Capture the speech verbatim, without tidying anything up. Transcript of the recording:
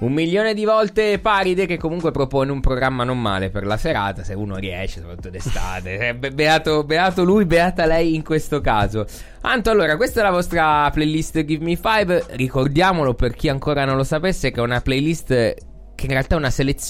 Un milione di volte Paride, che comunque propone un programma non male per la serata, se uno riesce, soprattutto d'estate. Be- beato, beato lui, beata lei in questo caso. Anto, allora, questa è la vostra playlist Give Me Five. Ricordiamolo per chi ancora non lo sapesse, che è una playlist che in realtà è una selezione